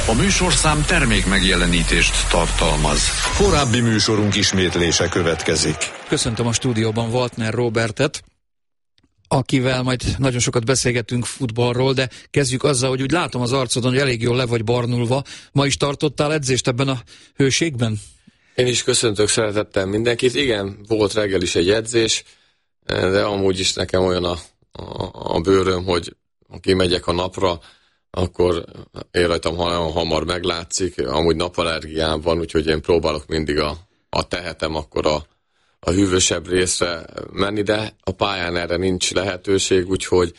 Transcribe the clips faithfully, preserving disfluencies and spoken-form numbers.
A műsorszám termék megjelenítést tartalmaz. Korábbi műsorunk ismétlése következik. Köszöntöm a stúdióban Waltner Robertet, akivel majd nagyon sokat beszélgetünk futballról, de kezdjük azzal, hogy úgy látom az arcodon, hogy elég jól le vagy barnulva. Ma is tartottál edzést ebben a hőségben? Én is köszöntök szeretettel mindenkit. Igen, volt reggel is egy edzés, de amúgy is nekem olyan a, a, a bőröm, hogy kimegyek a napra, akkor én rajtam nagyon hamar meglátszik. Amúgy napallergiám van, úgyhogy én próbálok mindig a, a tehetem akkor a, a hűvösebb részre menni, de a pályán erre nincs lehetőség, úgyhogy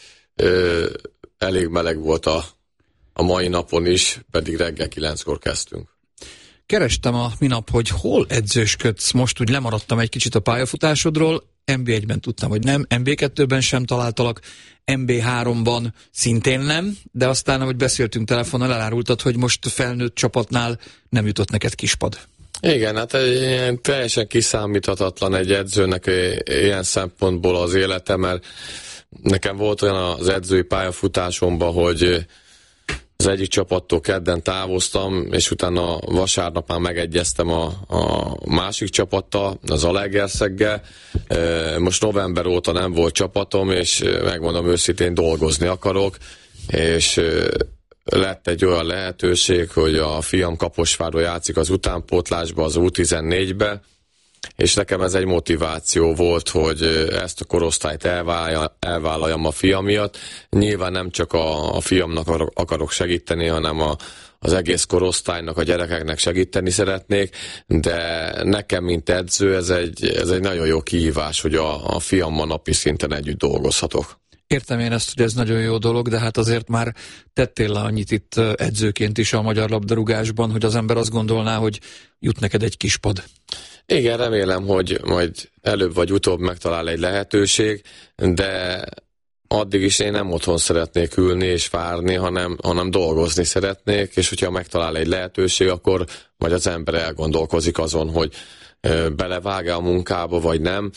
ö, elég meleg volt a, a mai napon is, pedig reggel kilenckor kezdtünk. Kerestem a minap, hogy hol edzősködsz. Most úgy lemaradtam egy kicsit a pályafutásodról. en bé egyben tudtam, hogy nem, en bé kettőben sem találtalak, en bé háromban szintén nem, de aztán, ahogy beszéltünk telefonon, elárultad, hogy most felnőtt csapatnál nem jutott neked kispad. Igen, hát egy, teljesen kiszámíthatatlan egy edzőnek ilyen szempontból az élete, mert nekem volt olyan az edzői pályafutásomban, hogy az egyik csapattól kedden távoztam, és utána vasárnap már megegyeztem a, a másik csapattal, az Zalaegerszeggel. Most november óta nem volt csapatom, és megmondom őszintén, dolgozni akarok, és lett egy olyan lehetőség, hogy a fiam Kaposvárról játszik az utánpótlásba, az U tizennégybe, és nekem ez egy motiváció volt, hogy ezt a korosztályt elvállaljam a fiam miatt. Nyilván nem csak a, a fiamnak akarok segíteni, hanem a, az egész korosztálynak, a gyerekeknek segíteni szeretnék, de nekem, mint edző, ez egy, ez egy nagyon jó kihívás, hogy a, a fiammal napi szinten együtt dolgozhatok. Értem én ezt, hogy ez nagyon jó dolog, de hát azért már tettél le annyit itt edzőként is a magyar labdarúgásban, hogy az ember azt gondolná, hogy jut neked egy kispad. Igen, remélem, hogy majd előbb vagy utóbb megtalál egy lehetőség, de addig is én nem otthon szeretnék ülni és várni, hanem, hanem dolgozni szeretnék, és hogyha megtalál egy lehetőség, akkor majd az ember elgondolkozik azon, hogy belevág-e a munkába, vagy nem.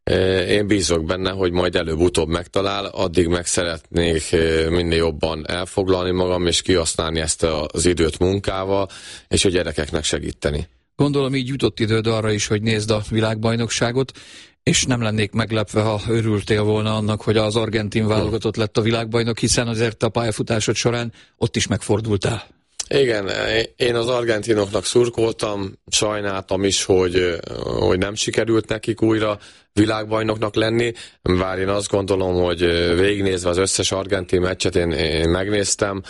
Én bízok benne, hogy majd előbb-utóbb megtalál, addig meg szeretnék minél jobban elfoglalni magam, és kihasználni ezt az időt munkával, és a gyerekeknek segíteni. Gondolom így jutott időd arra is, hogy nézd a világbajnokságot, és nem lennék meglepve, ha örültél volna annak, hogy az argentin válogatott lett a világbajnok, hiszen azért a pályafutásod során ott is megfordultál. Igen, én az argentinoknak szurkoltam, sajnáltam is, hogy, hogy nem sikerült nekik újra világbajnoknak lenni, bár én azt gondolom, hogy végignézve az összes argentin meccset én, én megnéztem,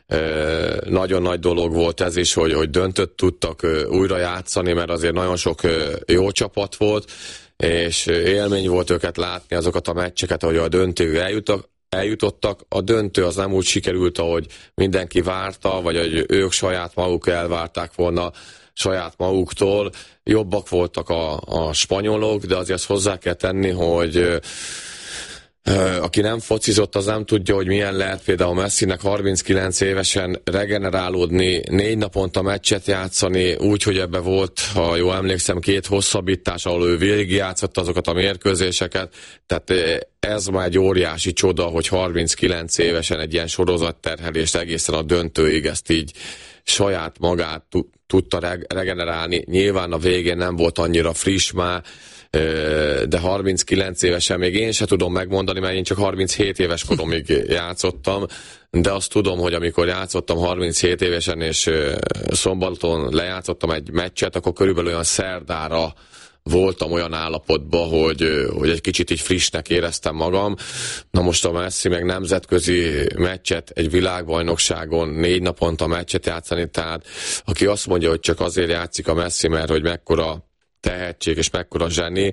nagyon nagy dolog volt ez is, hogy, hogy döntött tudtak újra játszani, mert azért nagyon sok jó csapat volt, és élmény volt őket látni, azokat a meccseket, ahogy a döntőig eljutok, eljutottak. A döntő az nem úgy sikerült, ahogy mindenki várta, vagy hogy ők saját maguk elvárták volna saját maguktól. Jobbak voltak a, a spanyolok, de azért hozzá kell tenni, hogy aki nem focizott, az nem tudja, hogy milyen lehet például Messinek harminckilenc évesen regenerálódni, négy naponta meccset játszani, úgy, hogy ebbe volt, ha jól emlékszem, két hosszabbítás, ahol ő végigjátszott azokat a mérkőzéseket. Tehát ez már egy óriási csoda, hogy harminckilenc évesen egy ilyen sorozatterhelést egészen a döntőig ezt így saját magát tudta regenerálni. Nyilván a végén nem volt annyira friss már, de harminckilenc évesen még én se tudom megmondani, mert én csak harminchét éves koromig játszottam, de azt tudom, hogy amikor játszottam harminchét évesen, és szombaton lejátszottam egy meccset, akkor körülbelül olyan szerdára voltam olyan állapotban, hogy, hogy egy kicsit így frissnek éreztem magam. Na most a Messi meg nemzetközi meccset egy világbajnokságon négy naponta meccset játszani, tehát aki azt mondja, hogy csak azért játszik a Messi, mert hogy mekkora tehetség és mekkora zseni,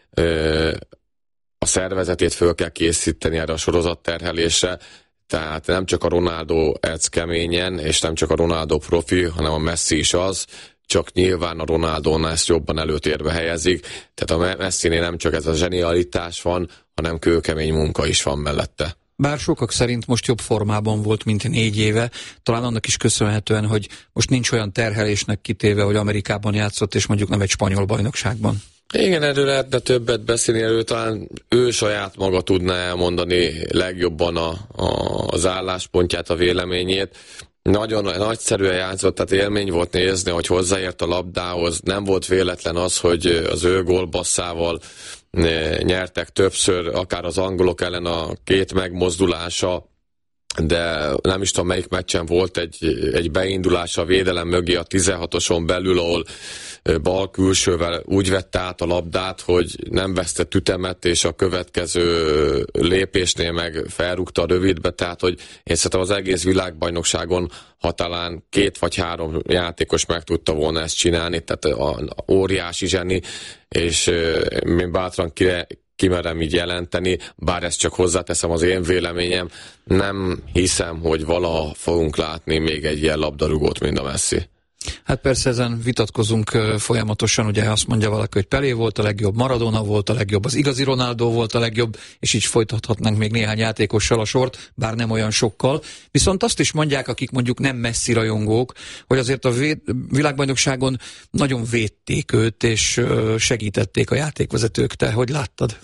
a szervezetét föl kell készíteni erre a sorozatterhelésre, tehát nem csak a Ronaldo edz keményen, és nem csak a Ronaldo profi, hanem a Messi is az, csak nyilván a Ronaldónál ezt jobban előtérbe helyezik, tehát a Messinél nem csak ez a zsenialitás van, hanem kőkemény munka is van mellette. Bár sokak szerint most jobb formában volt, mint négy éve, talán annak is köszönhetően, hogy most nincs olyan terhelésnek kitéve, hogy Amerikában játszott, és mondjuk nem egy spanyol bajnokságban. Igen, erről lehetne többet beszélni, erről talán ő saját maga tudná elmondani legjobban a, a, az álláspontját, a véleményét. nagyon nagyszerűen játszott, tehát élmény volt nézni, hogy hozzáért a labdához. Nem volt véletlen az, hogy az ő gólbasszával nyertek többször, akár az angolok ellen a két megmozdulása, de nem is tudom melyik meccsen volt egy, egy beindulás a védelem mögé a tizenhatoson belül, ahol bal külsővel úgy vette át a labdát, hogy nem vesztett ütemet, és a következő lépésnél meg felrúgta a rövidbe, tehát hogy én szerintem az egész világbajnokságon, ha talán két vagy három játékos meg tudta volna ezt csinálni, tehát a, a óriási zseni, és én bátran kire kimerem így jelenteni, bár ezt csak hozzáteszem az én véleményem, nem hiszem, hogy valaha fogunk látni még egy ilyen labdarúgót, mint a Messi. Hát persze ezen vitatkozunk folyamatosan, ugye azt mondja valaki, hogy Pelé volt a legjobb, Maradona volt a legjobb, az igazi Ronaldo volt a legjobb, és így folytathatnánk még néhány játékossal a sort, bár nem olyan sokkal. Viszont azt is mondják, akik mondjuk nem Messi rajongók, hogy azért a véd, világbajnokságon nagyon védték őt, és segítették a játékvezetők. Te hogy láttad?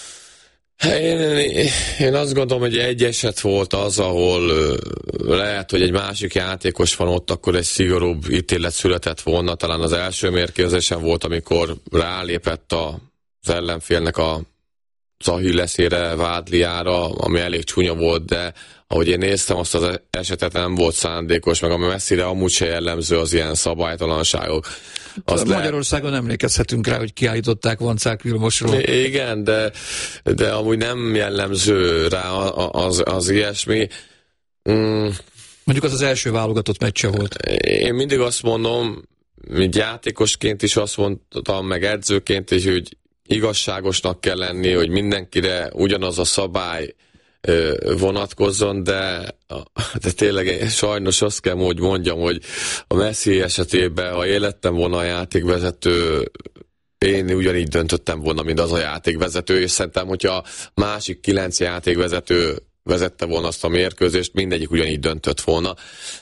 Én, én azt gondolom, hogy egy eset volt az, ahol lehet, hogy egy másik játékos van ott, akkor egy szigorúbb ítélet született volna. Talán az első mérkőzésen volt, amikor rálépett az ellenfélnek a Achilleszére, vádliára, ami elég csúnya volt, de ahogy én néztem azt az esetet, nem volt szándékos, meg a Messire amúgy se jellemző az ilyen szabálytalanságok. Azt Magyarországon lehet... emlékezhetünk rá, hogy kiállították Vancák Vilmosról. Igen, de, de amúgy nem jellemző rá az, az ilyesmi. Mm. Mondjuk az az első válogatott meccse volt. Én mindig azt mondom, mint játékosként is azt mondtam, meg edzőként is, hogy igazságosnak kell lenni, hogy mindenkire ugyanaz a szabály vonatkozzon, de, de tényleg sajnos azt kell, hogy mondjam, hogy a Messi esetében, ha én lettem volna a játékvezető, én ugyanígy döntöttem volna, mint az a játékvezető, és szerintem, hogyha másik kilenc játékvezető vezette volna azt a mérkőzést, mindegyik ugyanígy döntött volna.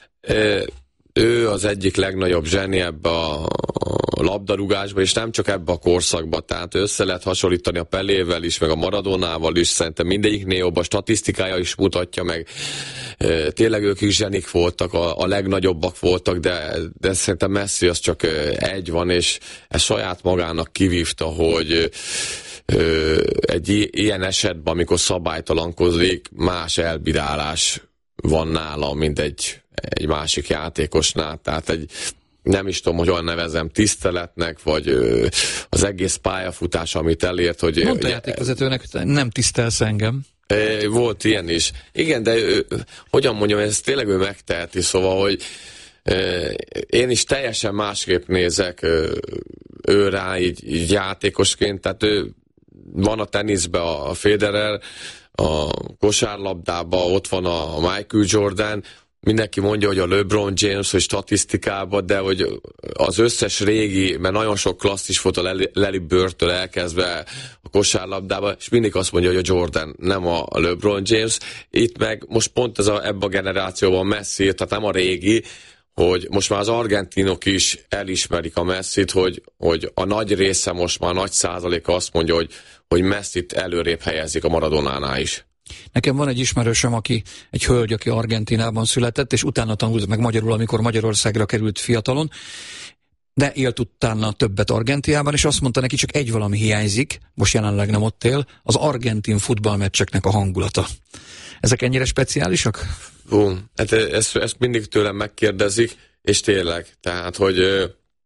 Ő az egyik legnagyobb zseni ebbe a labdarúgásba, és nem csak ebbe a korszakba, tehát össze lehet hasonlítani a Pelével is, meg a Maradonával is, szerintem mindegyiknél jobb, a statisztikája is mutatja meg, tényleg ők is zsenik voltak, a, a legnagyobbak voltak, de, de szerintem Messi az csak egy van, és ez saját magának kivívta, hogy egy ilyen esetben, amikor szabálytalankozik, más elbírálás van nála, mint egy egy másik játékosnál, tehát egy, nem is tudom, hogy olyan nevezem, tiszteletnek, vagy ö, az egész pályafutás, amit elért, hogy... Mondta a játékvezetőnek, nem tisztelsz engem. Volt ilyen is. Igen, de ö, hogyan mondjam, ez tényleg ő megteheti, szóval, hogy ö, én is teljesen másképp nézek ö, ő rá, így, így játékosként, tehát ő van a teniszben a Federer, a kosárlabdában ott van a Michael Jordan, mindenki mondja, hogy a LeBron James, hogy statisztikában, de hogy az összes régi, mert nagyon sok klasszis volt a Larry Bird-től elkezdve a kosárlabdában, és mindig azt mondja, hogy a Jordan, nem a LeBron James. Itt meg most pont ez a, ebben a generációban Messi, tehát nem a régi, hogy most már az argentinok is elismerik a Messit, hogy, hogy a nagy része most már, a nagy százaléka azt mondja, hogy, hogy Messit előrébb helyezik a Maradonánál is. Nekem van egy ismerősöm, aki egy hölgy, aki Argentinában született, és utána tanult meg magyarul, amikor Magyarországra került fiatalon, de élt utána többet Argentinában, és azt mondta neki, csak egy valami hiányzik, most jelenleg nem ott él, az argentin futballmeccseknek a hangulata. Ezek ennyire speciálisak? Hú, hát ezt, ezt mindig tőlem megkérdezik, és tényleg, tehát, hogy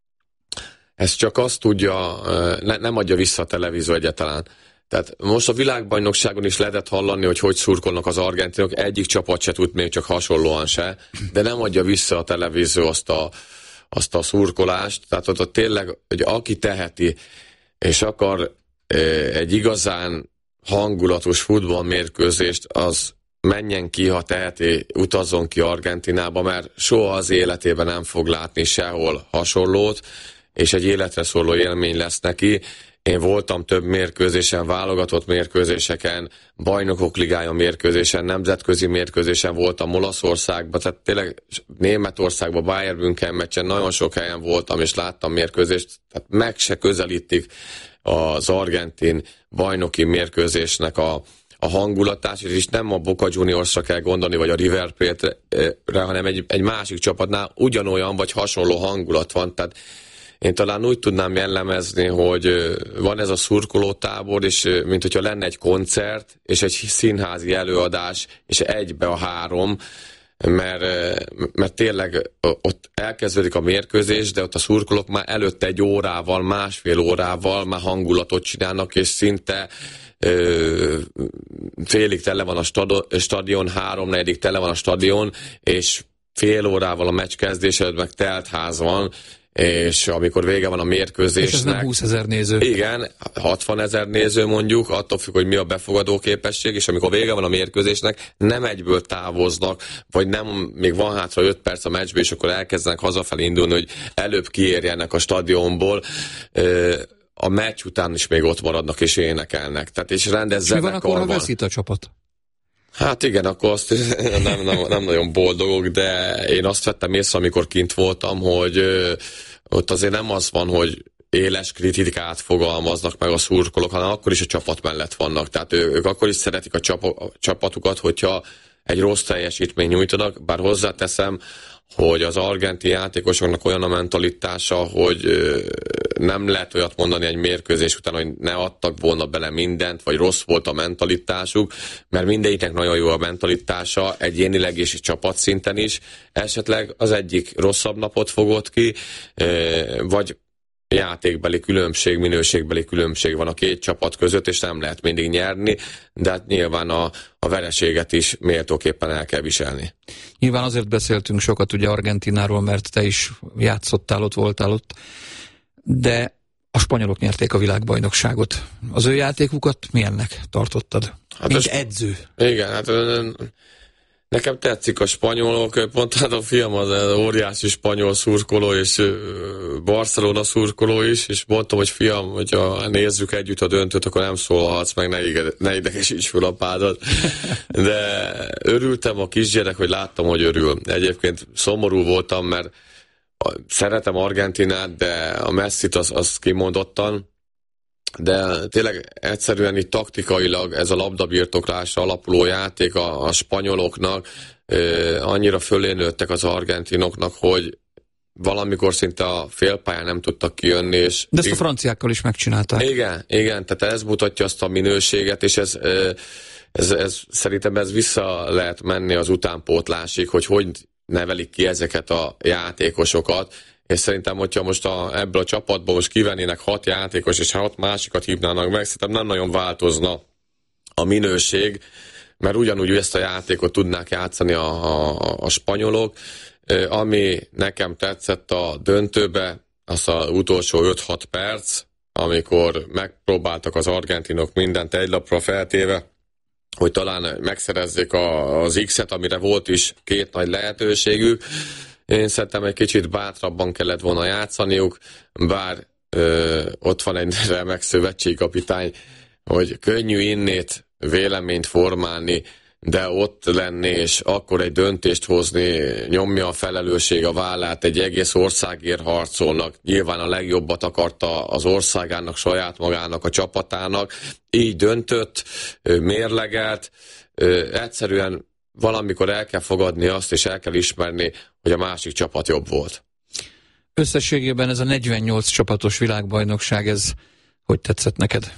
ez csak azt tudja, ne, nem adja vissza a televízió egyáltalán. Tehát most a világbajnokságon is lehetett hallani, hogy hogy szurkolnak az argentinok, egyik csapat se tud még csak hasonlóan se, de nem adja vissza a televízió azt a, azt a szurkolást, tehát ott, ott tényleg, hogy aki teheti, és akar egy igazán hangulatos futballmérkőzést, az menjen ki, ha teheti, utazzon ki Argentinába, mert soha az életében nem fog látni sehol hasonlót, és egy életre szóló élmény lesz neki. Én voltam több mérkőzésen, válogatott mérkőzéseken, bajnokok ligája mérkőzésen, nemzetközi mérkőzésen voltam Olaszországban, tehát tényleg Németországban, Bayern München meccsen nagyon sok helyen voltam, és láttam mérkőzést, tehát meg se közelítik az argentin bajnoki mérkőzésnek a, a hangulatás, és nem a Boca Juniorsra kell gondolni, vagy a River Plate-re, hanem egy, egy másik csapatnál ugyanolyan, vagy hasonló hangulat van, tehát én talán úgy tudnám jellemezni, hogy van ez a szurkolótábor, és mint hogyha lenne egy koncert, és egy színházi előadás, és egybe a három, mert, mert tényleg ott elkezdődik a mérkőzés, de ott a szurkolók már előtte egy órával, másfél órával már hangulatot csinálnak, és szinte ö, félig tele van a stadion, háromnegyedik tele van a stadion, és fél órával a meccs kezdése meg telt ház van, és amikor vége van a mérkőzésnek... És ez nem húszezer néző. Igen, hatvanezer néző mondjuk, attól függ, hogy mi a befogadó képesség, és amikor vége van a mérkőzésnek, nem egyből távoznak, vagy nem, még van hátra öt perc a meccsbe, és akkor elkezdenek hazafelé indulni, hogy előbb kiérjenek a stadionból, a meccs után is még ott maradnak és énekelnek. Tehát és rendezzenek. Mi van akkor, ha veszít a csapat? Hát igen, akkor azt nem, nem, nem nagyon boldogok, de én azt vettem észre, amikor kint voltam, hogy ö, ott azért nem az van, hogy éles kritikát fogalmaznak meg a szurkolók, hanem akkor is a csapat mellett vannak. Tehát ő, ők akkor is szeretik a, csap, a csapatukat, hogyha egy rossz teljesítmény nyújtanak, bár hozzáteszem, hogy az argentin játékosoknak olyan a mentalitása, hogy ö, nem lehet olyat mondani egy mérkőzés után, hogy ne adtak volna bele mindent, vagy rossz volt a mentalitásuk, mert mindegyiknek nagyon jó a mentalitása, egyénileg és csapatszinten is. Esetleg az egyik rosszabb napot fogott ki, ö, vagy játékbeli különbség, minőségbeli különbség van a két csapat között, és nem lehet mindig nyerni, de hát nyilván a, a vereséget is méltóképpen el kell viselni. Nyilván azért beszéltünk sokat ugye Argentináról, mert te is játszottál ott, voltál ott, de a spanyolok nyerték a világbajnokságot. Az ő játékukat milyennek tartottad? Hát mint sp- edző. Igen, hát nekem tetszik a spanyolok, pont hát a fiam az óriási spanyol szurkoló, és Barcelona szurkoló is, és mondtam, hogy fiam, hogyha nézzük együtt a döntőt, akkor nem szólhatsz meg, ne, ide, ne idegesíts föl a pádat. De örültem a kisgyerek, hogy láttam, hogy örül. Egyébként szomorú voltam, mert szeretem Argentinát, de a Messit az, az kimondottan, de tényleg egyszerűen itt taktikailag ez a labdabirtoklásra alapuló játék a, a spanyoloknak eh, annyira fölé nőttek az argentinoknak, hogy valamikor szinte a félpályán nem tudtak kijönni. És de ezt a franciákkal is megcsinálták. Igen, igen, tehát ez mutatja azt a minőséget, és ez, ez, ez szerintem ez vissza lehet menni az utánpótlásig, hogy hogy nevelik ki ezeket a játékosokat, és szerintem, hogyha most a, ebből a csapatból most kivennének hat játékos, és hat másikat hívnának meg, szerintem nem nagyon változna a minőség, mert ugyanúgy ezt a játékot tudnák játszani a, a, a spanyolok. Ami nekem tetszett a döntőbe, az az utolsó öt-hat perc, amikor megpróbáltak az argentinok mindent egy lapra feltéve, hogy talán megszerezzék a, az X-et, amire volt is két nagy lehetőségük. Én szerintem egy kicsit bátrabban kellett volna játszaniuk, bár ö, ott van egy remek szövetségkapitány, hogy könnyű innét véleményt formálni, de ott lenni, és akkor egy döntést hozni, nyomja a felelősség a vállát, egy egész országért harcolnak. Nyilván a legjobbat akarta az országának, saját magának, a csapatának. Így döntött, mérlegelt, egyszerűen valamikor el kell fogadni azt, és el kell ismerni, hogy a másik csapat jobb volt. Összességében ez a negyvennyolc csapatos világbajnokság, ez hogy tetszett neked?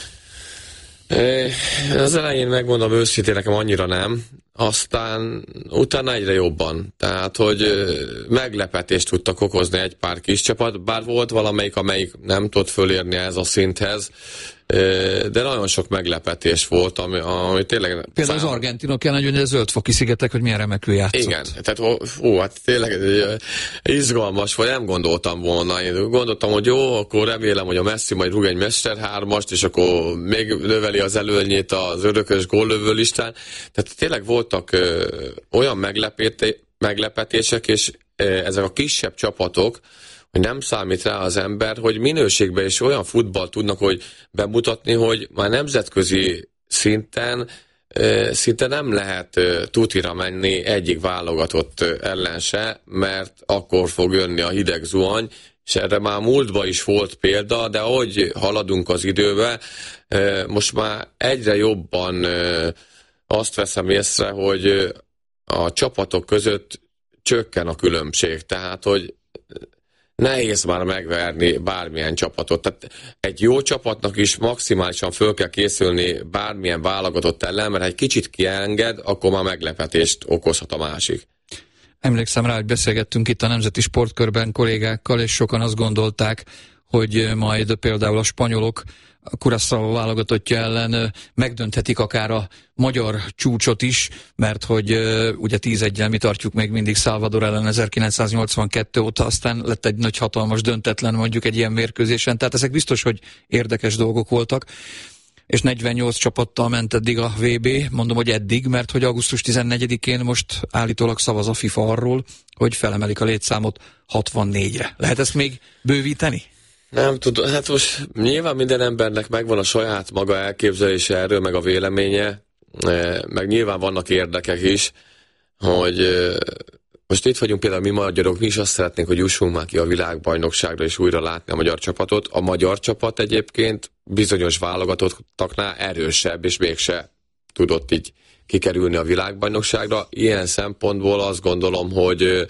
Az elején megmondom őszintén, nekem annyira nem, aztán utána egyre jobban. Tehát, hogy meglepetést tudtak okozni egy pár kis csapat, bár volt valamelyik, amelyik nem tudott fölérni ez a szinthez, de nagyon sok meglepetés volt, ami, ami tényleg... Például szám... az argentinok jelen, hogy a zöldfoki szigetek, hogy milyen remekül játszott. Igen, tehát ó, hát tényleg izgalmas, vagy nem gondoltam volna. Én gondoltam, hogy jó, akkor remélem, hogy a Messi majd rúg egy mesterhármast, és akkor még növeli az előnyét az örökös góllövő listán. Tehát tényleg voltak ö, olyan meglepetések, és ö, ezek a kisebb csapatok, hogy nem számít rá az ember, hogy minőségben is olyan futball tudnak hogy bemutatni, hogy már nemzetközi szinten e, szinte nem lehet e, tutira menni egyik válogatott ellen se, mert akkor fog jönni a hideg zuhany, és erre már múltban is volt példa, de ahogy haladunk az időbe, most már egyre jobban azt veszem észre, hogy a csapatok között csökken a különbség, tehát hogy nehéz már megverni bármilyen csapatot. Tehát egy jó csapatnak is maximálisan föl kell készülni bármilyen válogatott ellen, mert ha egy kicsit kienged, akkor már meglepetést okozhat a másik. Emlékszem rá, hogy beszélgettünk itt a Nemzeti Sportkörben kollégákkal, és sokan azt gondolták, hogy majd például a spanyolok a Curaçao válogatottja ellen megdönthetik akár a magyar csúcsot is, mert hogy ugye tíz eggyel mi tartjuk még mindig Salvador ellen ezerkilencszáznyolcvankettő óta, aztán lett egy nagy hatalmas döntetlen mondjuk egy ilyen mérkőzésen, tehát ezek biztos, hogy érdekes dolgok voltak, és negyvennyolc csapattal ment eddig a vé bé, mondom, hogy eddig, mert hogy augusztus tizennegyedikén most állítólag szavaz a FIFA arról, hogy felemelik a létszámot hatvannégyre. Lehet ezt még bővíteni? Nem tudom, hát most nyilván minden embernek megvan a saját maga elképzelése erről, meg a véleménye, meg nyilván vannak érdekek is, hogy most itt vagyunk például mi magyarok, mi is azt szeretnénk, hogy jussunk már ki a világbajnokságra és újra látni a magyar csapatot. A magyar csapat egyébként bizonyos válogatottaknál erősebb, és mégse tudott így kikerülni a világbajnokságra. Ilyen szempontból azt gondolom, hogy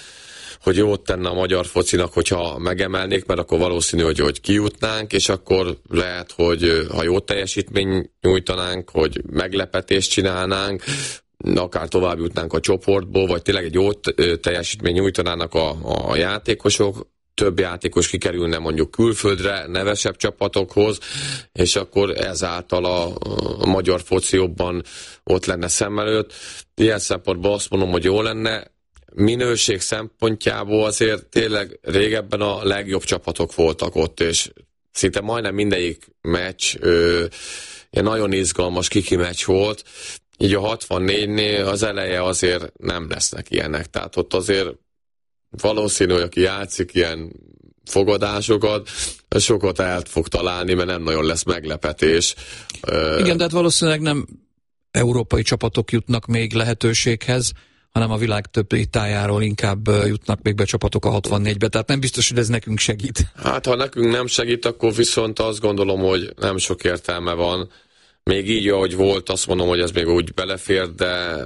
hogy jót tenne a magyar focinak, hogyha megemelnék, mert akkor valószínű, hogy, hogy kijutnánk, és akkor lehet, hogy ha jó teljesítmény nyújtanánk, hogy meglepetést csinálnánk, akár tovább jutnánk a csoportból, vagy tényleg egy jó teljesítmény nyújtanának a, a játékosok, több játékos kikerülne mondjuk külföldre, nevesebb csapatokhoz, és akkor ezáltal a, a magyar foci jobban ott lenne szem előtt. Ilyen szempontból azt mondom, hogy jó lenne. Minőség szempontjából azért tényleg régebben a legjobb csapatok voltak ott, és szinte majdnem mindegyik meccs ö, nagyon izgalmas kiki meccs volt, így a hatvannégynél az eleje azért nem lesznek ilyenek, tehát ott azért valószínű, hogy aki játszik ilyen fogadásokat, sokat el fog találni, mert nem nagyon lesz meglepetés. Igen, de hát valószínűleg nem európai csapatok jutnak még lehetőséghez, hanem a világ többi tájáról inkább jutnak még be csapatok a hatvannégybe, tehát nem biztos, hogy ez nekünk segít. Hát ha nekünk nem segít, akkor viszont azt gondolom, hogy nem sok értelme van. Még így, ahogy volt, azt mondom, hogy ez még úgy belefér, de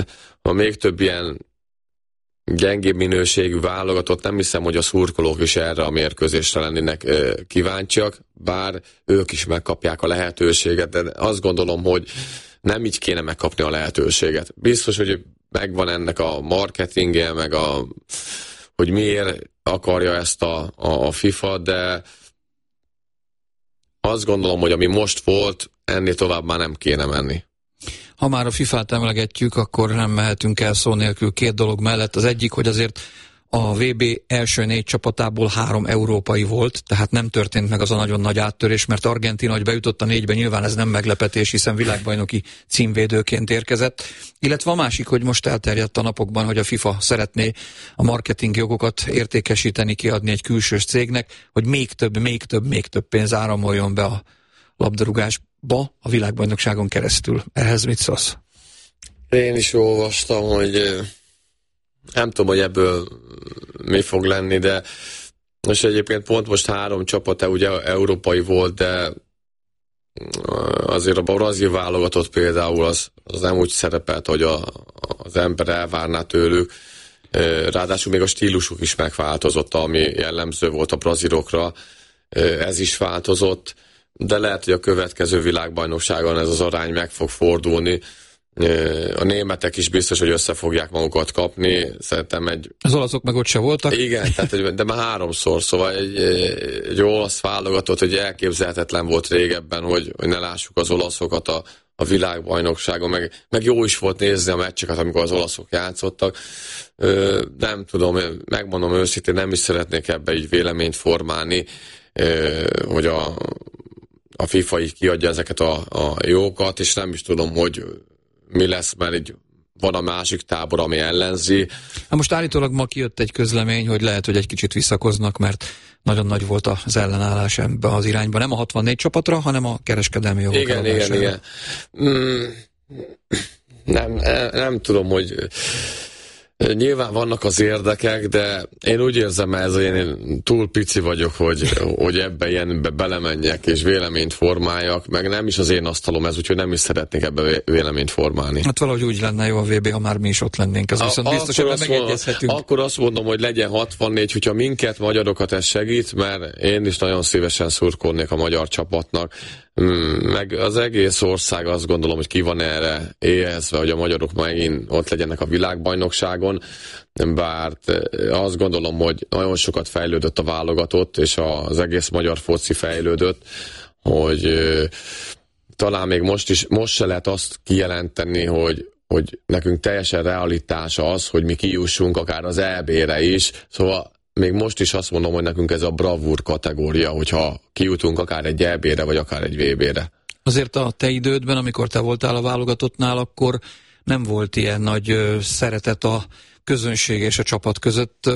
ha még több ilyen gyengébb minőségű válogatott, nem hiszem, hogy a szurkolók is erre a mérkőzésre lennének kíváncsiak, bár ők is megkapják a lehetőséget, de azt gondolom, hogy nem így kéne megkapni a lehetőséget. Biztos, hogy megvan ennek a marketingje, meg a, hogy miért akarja ezt a, a FIFA, de azt gondolom, hogy ami most volt, ennél tovább már nem kéne menni. Ha már a fifát emlegetjük, akkor nem mehetünk el szó nélkül két dolog mellett. Az egyik, hogy azért a vé bé első négy csapatából három európai volt, tehát nem történt meg az a nagyon nagy áttörés, mert Argentína, hogy bejutott a négybe, nyilván ez nem meglepetés, hiszen világbajnoki címvédőként érkezett. Illetve a másik, hogy most elterjedt a napokban, hogy a FIFA szeretné a marketing jogokat értékesíteni, kiadni egy külsős cégnek, hogy még több, még több, még több pénz áramoljon be a labdarúgásba a világbajnokságon keresztül. Ehhez mit szólsz? Én is olvastam, hogy nem tudom, hogy ebből mi fog lenni, de most egyébként pont most három csapat ugye európai volt, de azért a brazil válogatott például az, az nem úgy szerepelt, hogy a, az ember elvárná tőlük. Ráadásul még a stílusuk is megváltozott, ami jellemző volt a brazilokra. Ez is változott, de lehet, hogy a következő világbajnokságon ez az arány meg fog fordulni. A németek is biztos, hogy össze fogják magukat kapni. Szerintem egy... Az olaszok meg ott se voltak. Igen, tehát, de már háromszor, szóval egy, egy olasz válogatott, hogy elképzelhetetlen volt régebben, hogy, hogy ne lássuk az olaszokat a, a világbajnokságon, meg, meg jó is volt nézni a meccseket, amikor az olaszok játszottak. Ö, nem tudom, megmondom őszintén, nem is szeretnék ebbe így véleményt formálni, ö, hogy a, a FIFA így kiadja ezeket a, a jókat, és nem is tudom, hogy mi lesz, mert így van a másik tábor, ami ellenzi. Hát most állítólag ma kijött egy közlemény, hogy lehet, hogy egy kicsit visszakoznak, mert nagyon nagy volt az ellenállás ebbe az irányba. Nem a hatvannégy csapatra, hanem a kereskedelmi jogok. Igen, igen, igen. Mm, nem, nem tudom, hogy Nyilván vannak az érdekek, de én úgy érzem, ez én túl pici vagyok, hogy, hogy ebbe ilyenbe belemenjek és véleményt formáljak, meg nem is az én asztalom ez, úgyhogy nem is szeretnék ebbe véleményt formálni. Hát valahogy úgy lenne jó a vé bé, ha már mi is ott lennénk, ez viszont biztos, hogy megegyezhetünk. Akkor azt mondom, hogy legyen hatvannégy, hogyha minket, magyarokat ez segít, mert én is nagyon szívesen szurkolnék a magyar csapatnak, meg az egész ország azt gondolom, hogy ki van erre éhezve, hogy a magyarok megint ott legyenek a világbajnokságon, bár azt gondolom, hogy nagyon sokat fejlődött a válogatott, és az egész magyar foci fejlődött, hogy talán még most is, most se lehet azt kijelenteni, hogy, hogy nekünk teljesen realitása az, hogy mi kijussunk akár az é bé-re is, szóval még most is azt mondom, hogy nekünk ez a bravúr kategória, hogyha kijutunk akár egy é bé-re, vagy akár egy vé bé-re. Azért a te idődben, amikor te voltál a válogatottnál, akkor nem volt ilyen nagy ö, szeretet a közönség és a csapat között.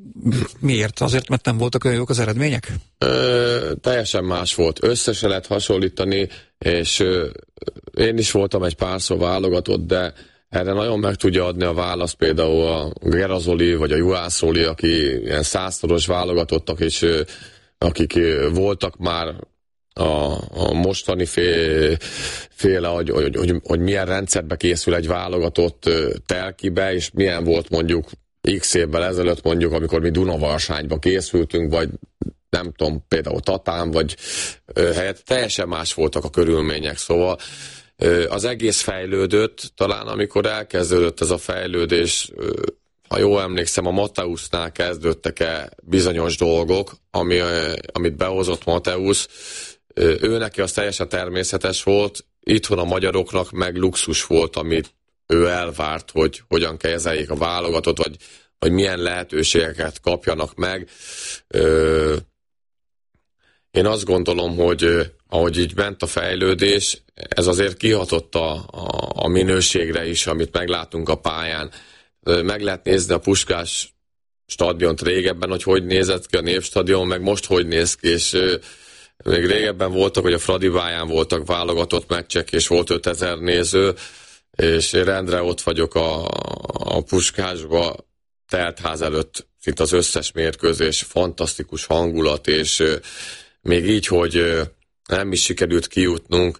Miért? Azért, mert nem voltak olyan jók az eredmények? Ö, teljesen más volt. Össze se lehet hasonlítani, és ö, én is voltam egy párszor válogatott, de erre nagyon meg tudja adni a választ például a Gerazoli vagy a Juhászoli, aki ilyen százszoros válogatottak, és ö, akik ö, voltak már a, a mostani fél, féle, hogy, hogy, hogy, hogy milyen rendszerbe készül egy válogatott ö, telkibe, és milyen volt mondjuk x évvel ezelőtt mondjuk, amikor mi Dunavarsányba készültünk, vagy nem tudom, például Tatán, vagy ö, helyett teljesen más voltak a körülmények, szóval ö, az egész fejlődött, talán amikor elkezdődött ez a fejlődés, ö, ha jól emlékszem, a Mateusznál kezdődtek-e bizonyos dolgok, ami, ö, amit behozott Mateusz, ö, ő neki az teljesen természetes volt, itthon a magyaroknak meg luxus volt, amit ő elvárt, hogy hogyan kezeljék a válogatot, vagy, vagy milyen lehetőségeket kapjanak meg. Ö, én azt gondolom, hogy ahogy így ment a fejlődés, ez azért kihatott a, a, a minőségre is, amit meglátunk a pályán. Meg lehet nézni a Puskás stadiont régebben, hogy hogy nézett ki a Népstadion, meg most hogy néz ki, és még régebben voltak, hogy a Fradibáján voltak válogatott meccsek, és volt ötezer néző, és én rendre ott vagyok a, a Puskásba, teltház előtt szinte az összes mérkőzés, fantasztikus hangulat, és még így, hogy nem is sikerült kijutnunk,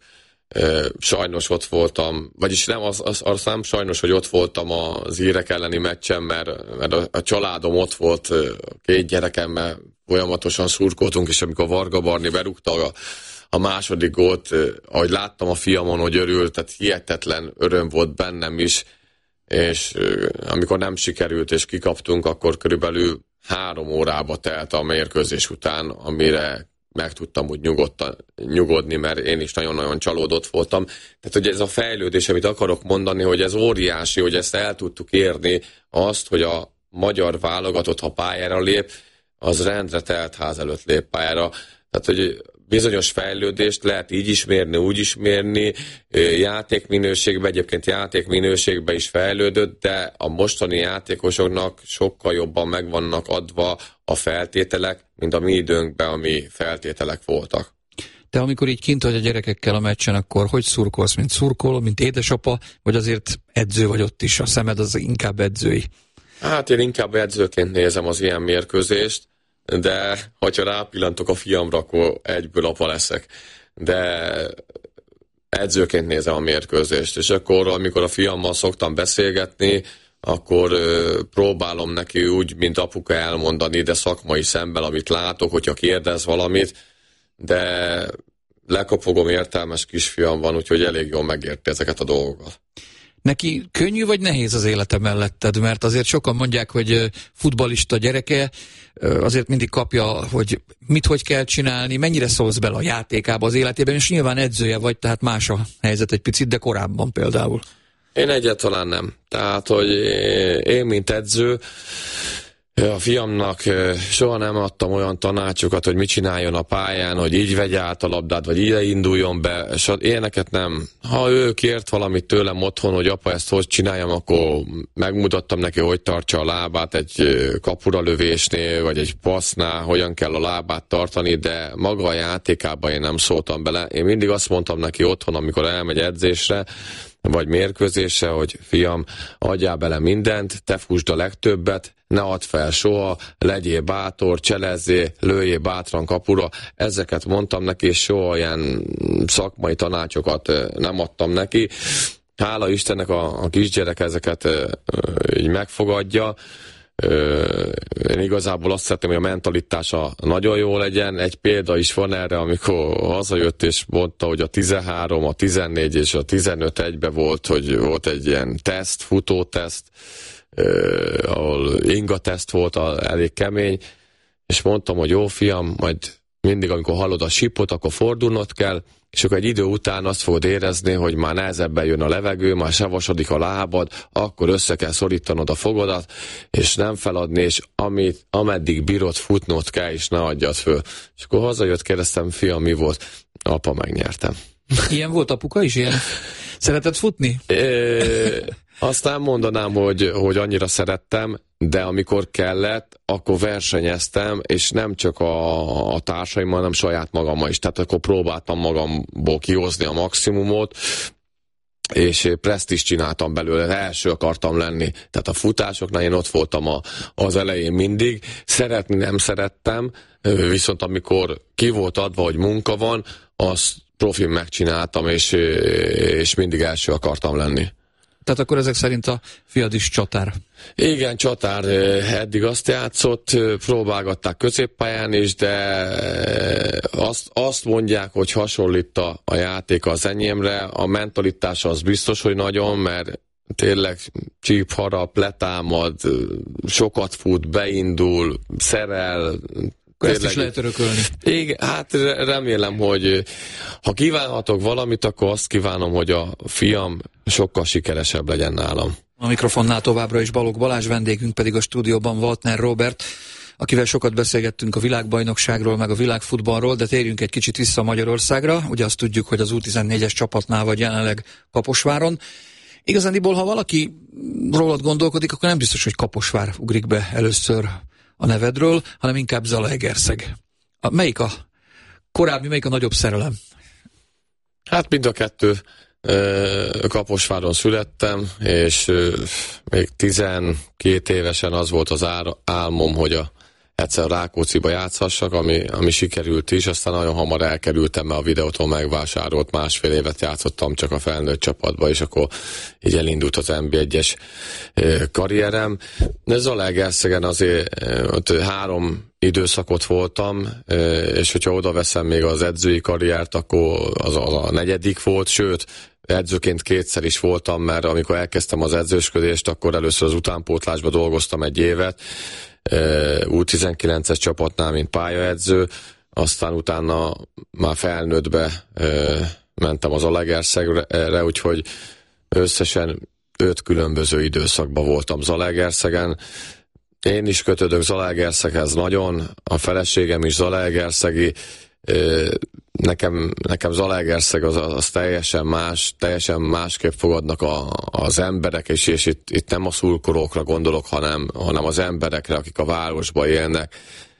sajnos ott voltam, vagyis nem, az, az, az nem sajnos, hogy ott voltam az írek elleni meccsen, mert, mert a, a családom ott volt, két gyerekemmel folyamatosan szurkoltunk, és amikor Varga Barni berúgta a A második gólt, ahogy láttam a fiamon, hogy örült, tehát hihetetlen öröm volt bennem is, és amikor nem sikerült és kikaptunk, akkor körülbelül három órába telt a mérkőzés után, amire meg tudtam úgy nyugodtan, nyugodni, mert én is nagyon-nagyon csalódott voltam. Tehát, hogy ez a fejlődés, amit akarok mondani, hogy ez óriási, hogy ezt el tudtuk érni, azt, hogy a magyar válogatott, ha pályára lép, az rendre telt ház előtt lép pályára. Tehát, hogy bizonyos fejlődést lehet így is mérni, úgy is mérni, játékminőségben, egyébként játékminőségben is fejlődött, de a mostani játékosoknak sokkal jobban megvannak adva a feltételek, mint a mi időnkben, ami feltételek voltak. Te amikor így kint vagy a gyerekekkel a meccsen, akkor hogy szurkolsz, mint szurkoló, mint édesapa, vagy azért edző vagy ott is, a szemed az inkább edzői? Hát én inkább edzőként nézem az ilyen mérkőzést, de hogyha rápillantok a fiamra, akkor egyből apa leszek. De edzőként nézem a mérkőzést, és akkor, amikor a fiammal szoktam beszélgetni, akkor ö, próbálom neki úgy, mint apuka elmondani, de szakmai szemben, amit látok, hogyha kérdez valamit, de lekopogom, értelmes kisfiam van, úgyhogy elég jól megérti ezeket a dolgokat. Neki könnyű vagy nehéz az élete melletted? Mert azért sokan mondják, hogy futballista gyereke, azért mindig kapja, hogy mit hogy kell csinálni, mennyire szólsz bele a játékába, az életében, és nyilván edzője vagy, tehát más a helyzet egy picit, de korábban például. Én egyáltalán nem. Tehát, hogy én, mint edző, a fiamnak soha nem adtam olyan tanácsokat, hogy mit csináljon a pályán, hogy így vegye át a labdát, vagy ide induljon be, és éneket nem. Ha ő kért valamit tőlem otthon, hogy apa, ezt hogy csináljam, akkor megmutattam neki, hogy tartsa a lábát egy kapura lövésnél, vagy egy passznál, hogyan kell a lábát tartani, de maga a játékában én nem szóltam bele. Én mindig azt mondtam neki otthon, amikor elmegy edzésre, vagy mérkőzésre, hogy fiam, adjál bele mindent, te fusd a legtöbbet, ne add fel soha, legyél bátor, cselezzél, lőjél bátran kapura. Ezeket mondtam neki, és soha ilyen szakmai tanácsokat nem adtam neki. Hála Istennek a, a kisgyerek ezeket így megfogadja. Én igazából azt szeretném, hogy a mentalitása nagyon jó legyen. Egy példa is van erre, amikor hazajött és mondta, hogy a tizenhárom, a tizennégy és a tizenöt egybe volt, hogy volt egy ilyen teszt, futóteszt, eh, ahol inga teszt volt, a, elég kemény, és mondtam, hogy jó fiam, majd mindig, amikor hallod a sipot, akkor fordulnod kell, és akkor egy idő után azt fogod érezni, hogy már nehezebben jön a levegő, már savasodik a lábad, akkor össze kell szorítanod a fogodat, és nem feladni, és amit, ameddig bírod, futnod kell, és ne adjad föl. És akkor hazajött, kérdeztem, fiam, mi volt? Apa, megnyertem. Ilyen volt apuka is? Ilyen? Szeretett futni? É, azt nem mondanám, hogy, hogy annyira szerettem, de amikor kellett, akkor versenyeztem, és nem csak a, a társaimmal, hanem saját magammal is. Tehát akkor próbáltam magamból kihozni a maximumot, és presztízst csináltam belőle, első akartam lenni. Tehát a futásoknál én ott voltam a, az elején mindig. Szeretni nem szerettem, viszont amikor ki volt adva, hogy munka van, azt profin megcsináltam, és, és mindig első akartam lenni. Tehát akkor ezek szerint a fiad is csatár. Igen, csatár. Eddig azt játszott, próbálgatták középpályán is, de azt, azt mondják, hogy hasonlít a, a játék az enyémre. A mentalitása az biztos, hogy nagyon, mert tényleg csíp, harap, letámad, sokat fut, beindul, szerel. Ezt is lehet örökölni. Igen, hát remélem, hogy ha kívánhatok valamit, akkor azt kívánom, hogy a fiam sokkal sikeresebb legyen nálam. A mikrofonnál továbbra is Balogh Balázs, vendégünk pedig a stúdióban Waltner Róbert, akivel sokat beszélgettünk a világbajnokságról, meg a világfutballról, de térjünk egy kicsit vissza Magyarországra. Ugye azt tudjuk, hogy az U tizennégyes csapatnál vagy jelenleg Kaposváron. Igazándiból, ha valaki rólad gondolkodik, akkor nem biztos, hogy Kaposvár ugrik be először a nevedről, hanem inkább Zalaegerszeg. A, melyik a korábbi, melyik a nagyobb szerelem? Hát mind a kettő. Kaposváron születtem, és még tizenkét évesen az volt az álmom, hogy a, egyszer Rákócziba játszhassak, ami, ami sikerült is, aztán nagyon hamar elkerültem, mert a Videóton megvásárolt, másfél évet játszottam csak a felnőtt csapatba, és akkor így elindult az en bé egyes karrierem. De Zalaegerszegen azért ott három időszakot voltam, és hogyha oda veszem még az edzői karriert, akkor az a, a negyedik volt, sőt, edzőként kétszer is voltam, mert amikor elkezdtem az edzősködést, akkor először az utánpótlásba dolgoztam egy évet, U tizenkilences csapatnál, mint pályaedző, aztán utána már felnőttbe mentem az Zalaegerszegre, úgyhogy összesen öt különböző időszakban voltam Zalaegerszegen. Én is kötődök Zalaegerszeghez nagyon, a feleségem is zalaegerszegi, nekem, nekem Zalaegerszeg az, az teljesen más, teljesen másképp fogadnak a, az emberek, és, és itt, itt nem a szurkolókra gondolok, hanem, hanem az emberekre, akik a városban élnek.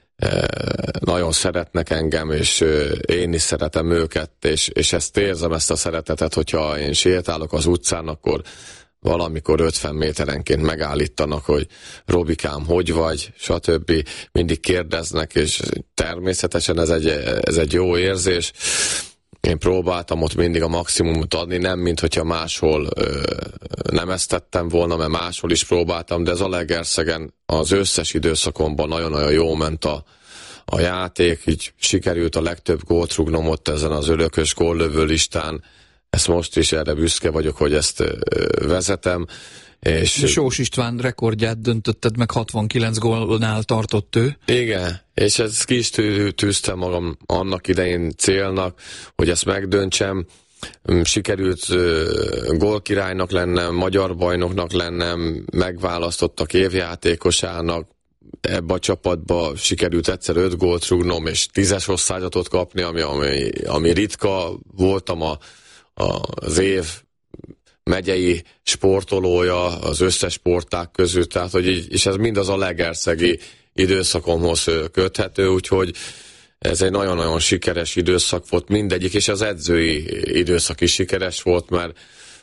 Nagyon szeretnek engem, és én is szeretem őket, és, és ezt érzem, ezt a szeretetet, hogyha én sétálok az utcán, akkor valamikor ötven méterenként megállítanak, hogy Robikám, hogy vagy, stb. Mindig kérdeznek, és természetesen ez egy, ez egy jó érzés. Én próbáltam ott mindig a maximumot adni, nem mint hogyha máshol ö, nem ezt tettem volna, mert máshol is próbáltam, de Zalaegerszegen az összes időszakomban nagyon-nagyon jó ment a, a játék, így sikerült a legtöbb gólt rúgnom ott ezen az örökös góllövő listán. Ezt most is erre büszke vagyok, hogy ezt ö, vezetem. És Sós István rekordját döntötted meg, hatvankilenc gólnál tartott ő. Igen, és ezt ki is tűztem magam annak idején célnak, hogy ezt megdöntsem. Sikerült uh, gólkirálynak lennem, magyar bajnoknak lennem, megválasztottak évjátékosának, ebbe a csapatba sikerült egyszer öt gólt rúgnom, és tízes osztályzatot kapni, ami, ami, ami ritka. Voltam a, a, az év megyei sportolója az összes sportág közül, tehát, hogy így, és ez mind az a zalaegerszegi időszakomhoz köthető, úgyhogy ez egy nagyon-nagyon sikeres időszak volt mindegyik, és az edzői időszak is sikeres volt, mert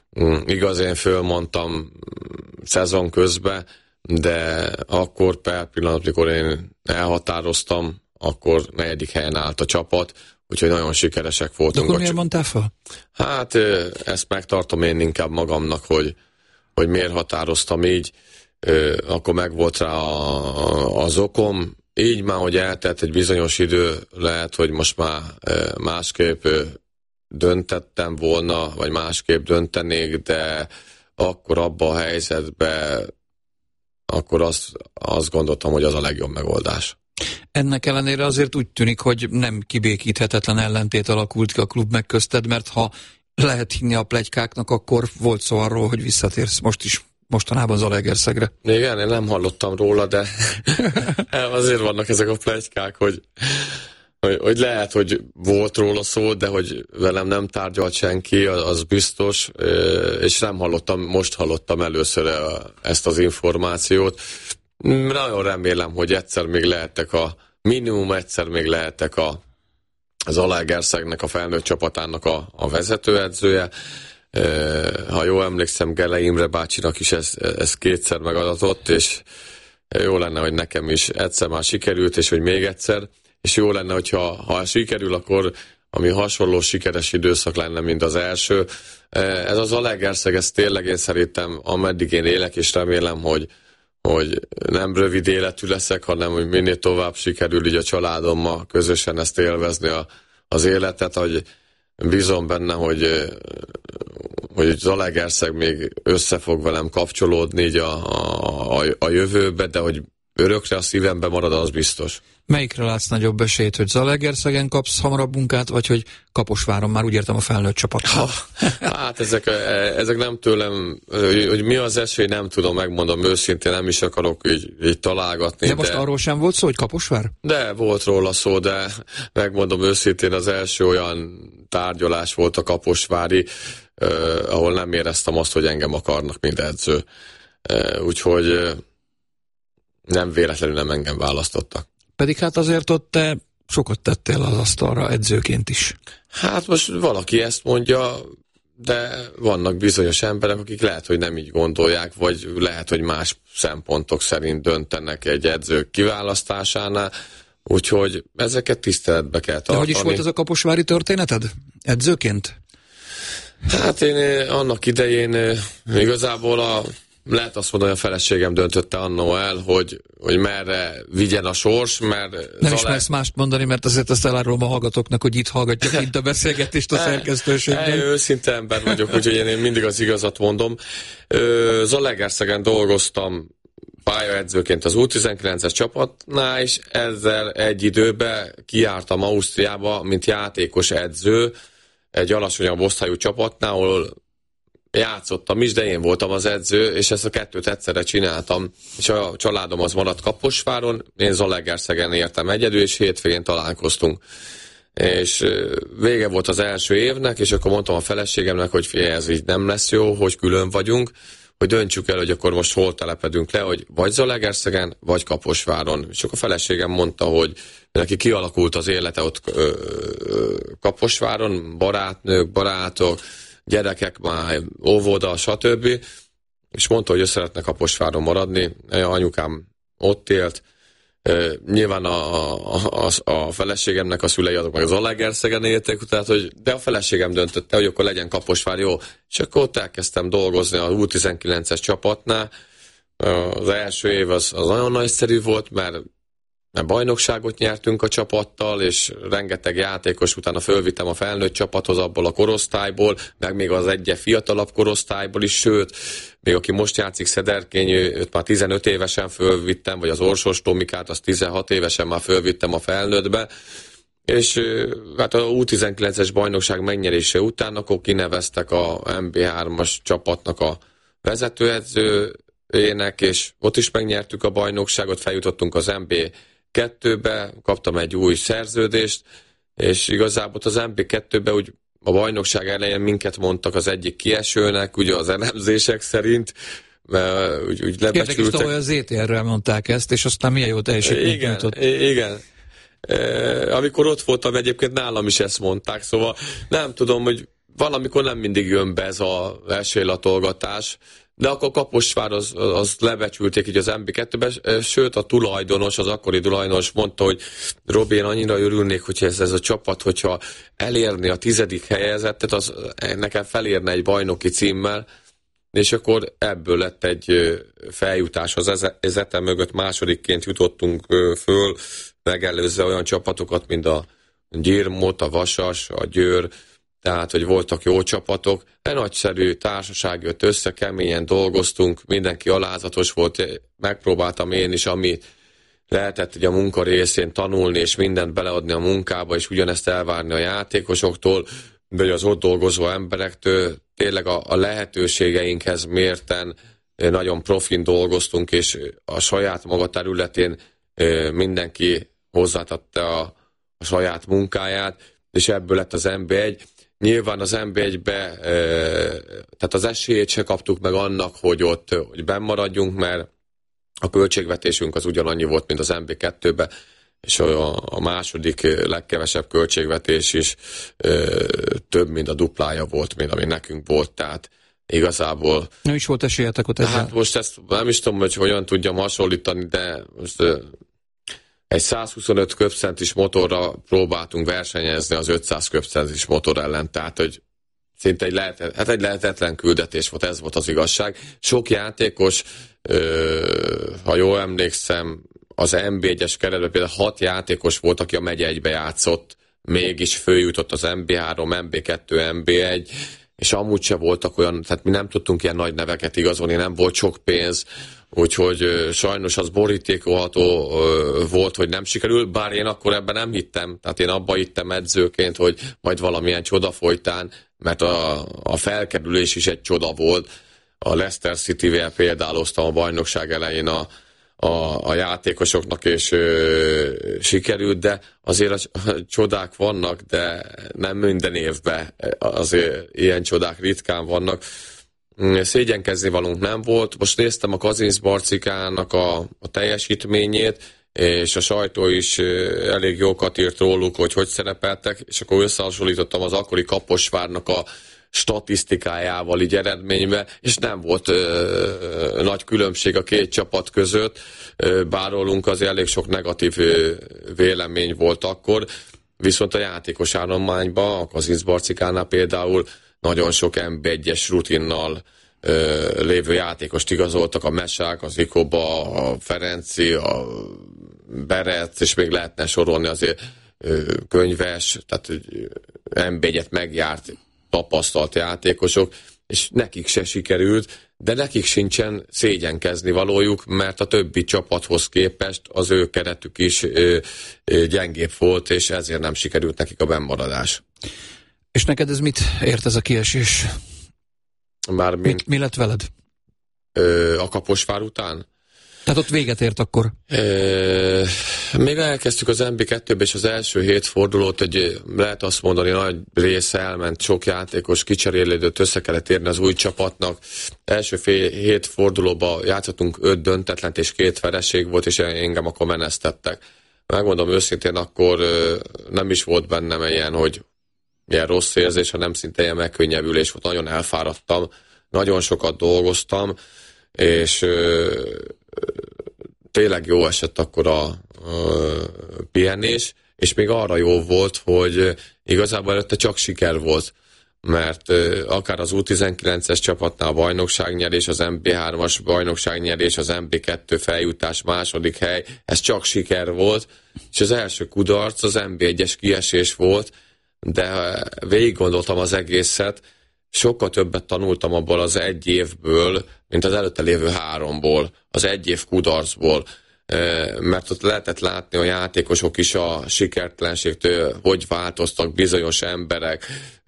Igaz, én fölmondtam szezon közben, de akkor per pillanat, amikor én elhatároztam, akkor negyedik helyen állt a csapat, úgyhogy nagyon sikeresek voltunk. De akkor miért mondtál fel? Hát ezt megtartom én inkább magamnak, hogy, hogy miért határoztam így, akkor megvolt rá az okom. Így már, hogy eltelt egy bizonyos idő, lehet, hogy most már másképp döntettem volna, vagy másképp döntenék, de akkor abban a helyzetben akkor azt, azt gondoltam, hogy az a legjobb megoldás. Ennek ellenére azért úgy tűnik, hogy nem kibékíthetetlen ellentét alakult ki a klub meg közted, mert ha lehet hinni a pletykáknak, akkor volt szó arról, hogy visszatérsz most is mostanában Zalaegerszegre. Igen, én nem hallottam róla, de azért vannak ezek a pletykák, hogy, hogy, hogy lehet, hogy volt róla szó, de hogy velem nem tárgyalt senki, az biztos, és nem hallottam, most hallottam először ezt az információt. Nagyon remélem, hogy egyszer még lehetek a, minimum egyszer még lehetek a az Zalaegerszegnek a felnőtt csapatának a, a vezetőedzője. Ha jól emlékszem, Gele Imre bácsinak is ez, ez kétszer megadatott, és jó lenne, hogy nekem is egyszer már sikerült, és hogy még egyszer, és jó lenne, hogyha ha sikerül, akkor ami hasonló sikeres időszak lenne, mint az első. Ez az Zalaegerszeg, ez tényleg én szerintem, ameddig én élek, és remélem, hogy, hogy nem rövid életű leszek, hanem hogy minél tovább sikerül így a családommal közösen ezt élvezni a, az életet, hogy bízom benne, hogy, hogy Zalaegerszeg még össze fog velem kapcsolódni így a, a, a jövőbe, de hogy örökre a szívemben marad, az biztos. Melyikre látsz nagyobb esélyt, hogy Zalaegerszegen kapsz hamarabb munkát, vagy hogy Kaposváron, már úgy értem a felnőtt csapatban? Hát ezek, ezek nem tőlem, hogy, hogy mi az esély, nem tudom, megmondom őszintén, nem is akarok így, így találgatni. De most de, arról sem volt szó, hogy Kaposvár? De volt róla szó, de megmondom őszintén, az első olyan tárgyalás volt a kaposvári, eh, ahol nem éreztem azt, hogy engem akarnak, mint edző. Eh, úgyhogy eh, nem véletlenül nem engem választottak. Pedig hát azért ott te sokat tettél az asztalra edzőként is. Hát most valaki ezt mondja, de vannak bizonyos emberek, akik lehet, hogy nem így gondolják, vagy lehet, hogy más szempontok szerint döntenek egy edző kiválasztásánál, úgyhogy ezeket tiszteletbe kell tartani. De hogy is volt ez a kaposvári történeted? Edzőként? Hát én annak idején igazából a lehet azt mondani, hogy a feleségem döntötte annó el, hogy, hogy merre vigyen a sors, mert... Nem Zale... ismersz mást mondani, mert azért azt elárulom a hallgatóknak, hogy itt hallgatják itt a beszélgetést a szerkesztőségben. Őszinte ember vagyok, úgyhogy én mindig az igazat mondom. Zalaegerszegen dolgoztam pályaedzőként az U tizenkilences csapatnál, és ezzel egy időben kijártam Ausztriába, mint játékos edző, egy alacsonyabb osztályú csapatnál, ahol játszottam is, de én voltam az edző, és ezt a kettőt egyszerre csináltam, és a családom az maradt Kaposváron, én Zalaegerszegen értem egyedül, és hétvégén találkoztunk. És vége volt az első évnek, és akkor mondtam a feleségemnek, hogy figyelj, ez így nem lesz jó, hogy külön vagyunk, hogy döntsük el, hogy akkor most hol telepedünk le, hogy vagy Zalaegerszegen, vagy Kaposváron. És akkor a feleségem mondta, hogy neki kialakult az élete ott ö, ö, Kaposváron, barátnők, barátok, gyerekek már, óvoda, stb. És mondta, hogy ő szeretne Kaposváron maradni. Anyukám ott élt. E, nyilván a, a, a, a feleségemnek a szülei azok meg az Zalaegerszegen éltek, tehát, hogy, de a feleségem döntötte, hogy akkor legyen Kaposvár, jó. És akkor ott elkezdtem dolgozni a U tizenkilences csapatnál. Az első év az, az nagyon nagyszerű volt, mert mert bajnokságot nyertünk a csapattal, és rengeteg játékos, utána fölvittem a felnőtt csapathoz abból a korosztályból, meg még az egyre fiatalabb korosztályból is, sőt, még aki most játszik Szederkény, őt már tizenöt évesen fölvittem, vagy az Orsos Tomikát, azt tizenhat évesen már fölvittem a felnőttbe, és hát a U tizenkilences bajnokság megnyerése után akkor kineveztek a em bé hármas csapatnak a vezetőedzőjének, és ott is megnyertük a bajnokságot, feljutottunk az em bé kettőbe, kaptam egy új szerződést, és igazából az em bé kettőbe úgy a bajnokság elején minket mondtak az egyik kiesőnek, ugye az elemzések szerint, mert úgy, úgy lebecsültek. Érdekes, hogy az zé té er-rel mondták ezt, és aztán milyen jó teljesítményt nyújtott. Igen. E, amikor ott voltam, egyébként nálam is ezt mondták, szóval nem tudom, hogy van, amikor nem mindig jön be ez az esélylatolgatás, de akkor Kaposvár az, az lebecsülték így az em bé kettőben, sőt a tulajdonos, az akkori tulajdonos mondta, hogy Robi, én annyira örülnék, hogyha ez, ez a csapat, hogyha elérni a tizedik helyezettet, az nekem felérne egy bajnoki címmel, és akkor ebből lett egy feljutás az ezete mögött, másodikként jutottunk föl, megelőzve olyan csapatokat, mint a Gyirmot, a Vasas, a Győr, tehát, hogy voltak jó csapatok, egy nagyszerű társaság jött össze, keményen dolgoztunk, mindenki alázatos volt, megpróbáltam én is, ami lehetett hogy a munka részén tanulni, és mindent beleadni a munkába, és ugyanezt elvárni a játékosoktól, vagy az ott dolgozó emberektől, tényleg a, a lehetőségeinkhez mérten nagyon profin dolgoztunk, és a saját maga területén mindenki hozzátette a, a saját munkáját, és ebből lett az em bé egy. Nyilván az em bé egybe, tehát az esélyét se kaptuk meg annak, hogy ott hogy bennmaradjunk, mert a költségvetésünk az ugyanannyi volt, mint az em bé kettőbe, és a, a második legkevesebb költségvetés is több, mint a duplája volt, mint ami nekünk volt, tehát igazából... Nem is volt esélyetek ott ezzel? Hát most ezt nem is tudom, hogy hogyan tudjam hasonlítani, de most egy százhuszonöt köbcentis motorra próbáltunk versenyezni az ötszáz köbcentis motor ellen, tehát hogy szinte egy, lehet, hát egy lehetetlen küldetés volt, ez volt az igazság. Sok játékos, ö, ha jól emlékszem, az em bé egyes keretben például hat játékos volt, aki a megye egybe játszott, mégis följutott az em bé három, em bé kettő, em bé egy, és amúgy se voltak olyan, tehát mi nem tudtunk ilyen nagy neveket igazolni, nem volt sok pénz, úgyhogy ö, sajnos az borítékolható ö, volt, hogy nem sikerül, bár én akkor ebben nem hittem, tehát én abba hittem edzőként, hogy majd valamilyen csoda folytán, mert a, a felkerülés is egy csoda volt. A Leicester City-vel példáloztam a bajnokság elején a, a, a játékosoknak, és ö, sikerült, de azért a, a csodák vannak, de nem minden évben azért ilyen csodák ritkán vannak. Szégyenkezni valunk nem volt. Most néztem a Kazincbarcikának a, a teljesítményét, és a sajtó is elég jókat írt róluk, hogy hogy szerepeltek, és akkor összehasonlítottam az akkori Kaposvárnak a statisztikájával így eredménybe, és nem volt ö, nagy különbség a két csapat között, ö, bár rólunk azért elég sok negatív ö, vélemény volt akkor, viszont a játékos állományban, a Kazincbarcikánál például nagyon sok em bé egyes rutinnal ö, lévő játékost igazoltak, a Mesák, az Ikoba, a Ferenci, a Berec, és még lehetne sorolni azért ö, Könyves, tehát em bé egyet megjárt tapasztalt játékosok, és nekik se sikerült, de nekik sincsen szégyenkezni valójuk, mert a többi csapathoz képest az ő keretük is ö, ö, gyengébb volt, és ezért nem sikerült nekik a bennmaradás. És neked ez mit ért ez a kiesés? Mármint, mit, mi lett veled? Ö, a Kaposvár után? Tehát ott véget ért akkor? Ö, még elkezdtük az em bé kettőbe, és az első hét fordulót, hogy lehet azt mondani, nagy része elment, sok játékos kicserélődött, össze kellett érni az új csapatnak. Első fél hét fordulóba játszottunk öt döntetlent, és két vereség volt, és engem akkor menesztettek. Megmondom őszintén, akkor nem is volt bennem ilyen, hogy ilyen rossz érzés, hanem szinte ilyen megkönnyebbülés volt. Nagyon elfáradtam, nagyon sokat dolgoztam, és ö, tényleg jó esett akkor a, a pihenés, és még arra jó volt, hogy igazából előtte csak siker volt, mert ö, akár az U tizenkilences csapatnál bajnokságnyerés, az em bé hármas bajnokságnyerés, az em bé kettő feljutás második hely, ez csak siker volt, és az első kudarc az em bé egyes kiesés volt, de végig gondoltam az egészet, sokkal többet tanultam abból az egy évből, mint az előtte lévő háromból, az egy év kudarcból, mert ott lehetett látni a játékosok is a sikertelenségtől, hogy változtak bizonyos emberek,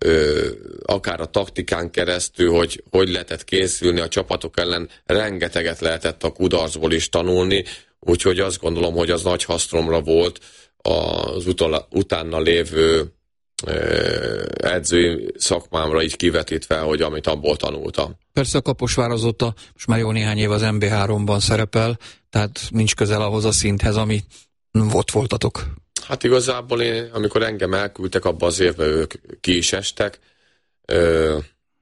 akár a taktikán keresztül, hogy hogy lehetett készülni a csapatok ellen, rengeteget lehetett a kudarcból is tanulni, úgyhogy azt gondolom, hogy az nagy hasznomra volt az utána lévő edzői szakmámra így kivetítve, hogy amit abból tanultam. Persze a Kaposvár azóta most már jó néhány év az em bé háromban szerepel, tehát nincs közel ahhoz a szinthez, ami ott voltatok. Hát igazából én, amikor engem elküldtek abba az évben, ők ki is estek, Ö,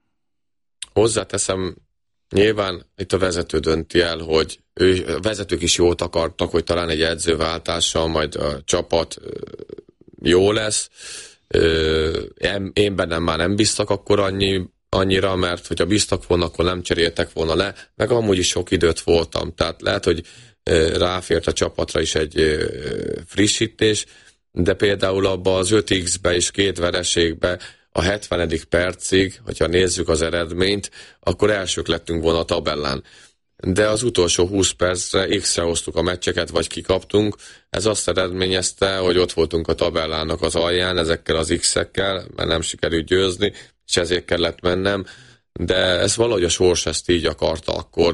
hozzáteszem, nyilván itt a vezető dönti el, hogy ő, a vezetők is jót akartak, hogy talán egy edzőváltással majd a csapat jó lesz. Ö, én bennem már nem bíztak akkor annyi, annyira, mert hogyha bíztak volna, akkor nem cseréltek volna le, meg amúgy is sok időt voltam. Tehát lehet, hogy ráfért a csapatra is egy frissítés, de például abba az öt iksz-be és két vereségbe a hetvenedik percig, hogyha nézzük az eredményt, akkor elsők lettünk volna a tabellán. De az utolsó húsz percre X-re hoztuk a meccseket, vagy kikaptunk. Ez azt eredményezte, hogy ott voltunk a tabellának az alján ezekkel az X-ekkel, mert nem sikerült győzni, és ezért kellett mennem. De ez valahogy a sors ezt így akarta akkor.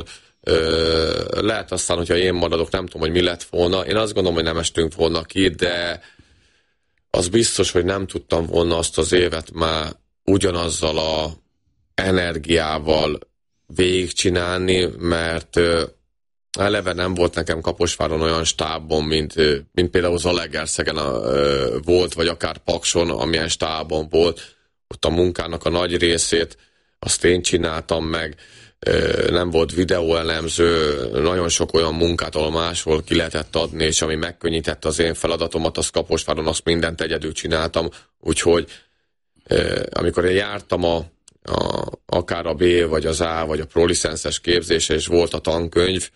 Ö, lehet aztán, hogyha én maradok, nem tudom, hogy mi lett volna. Én azt gondolom, hogy nem estünk volna ki, de az biztos, hogy nem tudtam volna azt az évet már ugyanazzal a energiával végigcsinálni, mert ö, eleve nem volt nekem Kaposváron olyan stábon, mint, ö, mint például Zalaegerszegen ö, volt, vagy akár Pakson, amilyen stábon volt. Ott a munkának a nagy részét azt én csináltam meg, ö, nem volt videóelemző, nagyon sok olyan munkát, ahol máshol ki lehetett adni, és ami megkönnyítette az én feladatomat, az Kaposváron azt mindent egyedül csináltam, úgyhogy ö, amikor én jártam a A, akár a B, vagy az A, vagy a prolicenszes képzése, és volt a tankönyv.